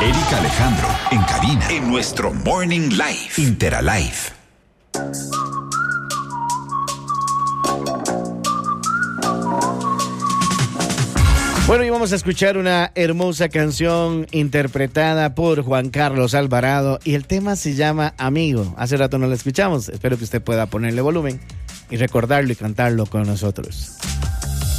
Erika Alejandro, en cabina, en nuestro Morning Live, Interalife. Bueno, y vamos a escuchar una hermosa canción interpretada por Juan Carlos Alvarado y el tema se llama Amigo. Hace rato no la escuchamos, espero que usted pueda ponerle volumen y recordarlo y cantarlo con nosotros.